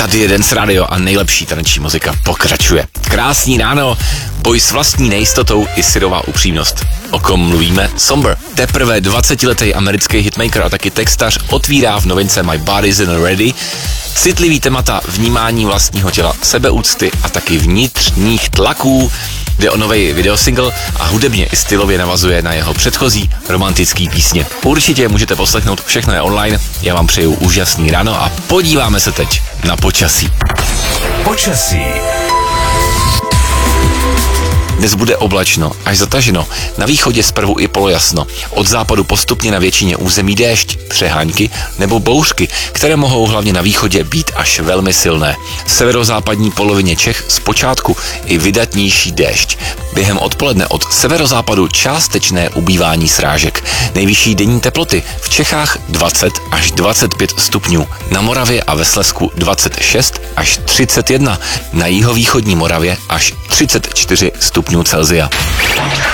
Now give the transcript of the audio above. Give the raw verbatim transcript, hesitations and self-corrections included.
Tady je Dance Radio a nejlepší taneční muzika pokračuje. Krásný ráno, boj s vlastní nejistotou i syrová upřímnost. O kom mluvíme? Somber. Teprve dvacetiletý americký hitmaker a taky textař otvírá v novince My Body's in Ready citlivý témata vnímání vlastního těla, sebeúcty a taky vnitřních tlaků. Jde o nový videosingle a hudebně i stylově navazuje na jeho předchozí romantický písně. Určitě můžete poslechnout, všechno je online. Já vám přeju úžasný ráno a podíváme se teď na počasí. Počasí. Dnes bude oblačno, až zataženo, na východě zprvu i polojasno. Od západu postupně na většině území déšť, přehánky nebo bouřky, které mohou hlavně na východě být až velmi silné. V severozápadní polovině Čech zpočátku i vydatnější déšť. Během odpoledne od severozápadu částečné ubývání srážek. Nejvyšší denní teploty v Čechách dvacet až dvacet pět stupňů, na Moravě a ve Slezsku dvacet šest až třicet jedna, na jihovýchodní Moravě až třicet čtyři stupňů Celsia.